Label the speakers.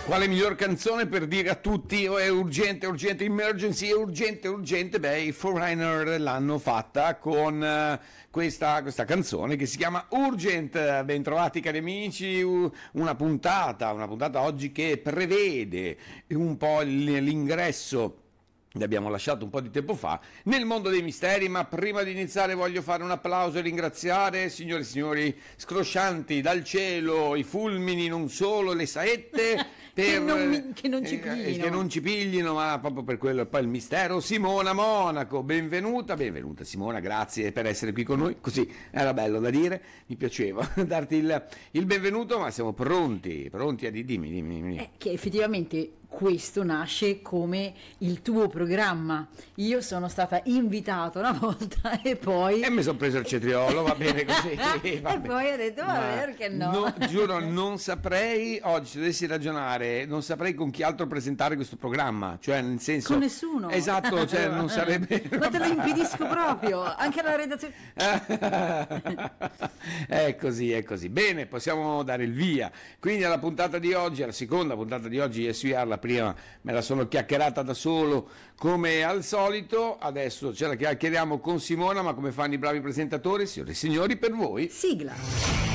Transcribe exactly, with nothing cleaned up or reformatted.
Speaker 1: Quale miglior canzone per dire a tutti oh, è urgente, urgente, emergency, è urgente, urgente? Beh, i Foreigner l'hanno fatta con uh, questa, questa canzone che si chiama Urgent. Bentrovati cari amici, una puntata, una puntata oggi che prevede un po' l'ingresso. Ne abbiamo lasciato un po' di tempo fa nel mondo dei misteri, ma prima di iniziare voglio fare un applauso e ringraziare, signore e signori, scroscianti dal cielo, i fulmini, non solo, le saette, per,
Speaker 2: che, non mi, che non ci
Speaker 1: eh,
Speaker 2: piglino.
Speaker 1: Che non ci piglino, ma proprio per quello e poi il mistero. Simona Monaco, benvenuta, benvenuta Simona, grazie per essere qui con noi, così era bello da dire, mi piaceva darti il, il benvenuto, ma siamo pronti, pronti a di, dimmi, dimmi, dimmi.
Speaker 2: Eh, che effettivamente questo nasce come il tuo programma. Io sono stata invitata una volta e poi
Speaker 1: e mi sono preso il cetriolo, va bene così, va
Speaker 2: e
Speaker 1: bene.
Speaker 2: poi ho detto va bene, perché no,
Speaker 1: no giuro non saprei oggi, se dovessi ragionare, non saprei con chi altro presentare questo programma, cioè nel senso
Speaker 2: con nessuno,
Speaker 1: esatto, cioè non sarebbe
Speaker 2: ma te lo impedisco proprio, anche alla redazione.
Speaker 1: È così, è così. Bene, possiamo dare il via quindi alla puntata di oggi, alla seconda puntata di oggi. S V R la prima me la sono chiacchierata da solo come al solito, adesso ce la chiacchieriamo con Simona, ma come fanno i bravi presentatori, signore e signori, per voi
Speaker 2: sigla.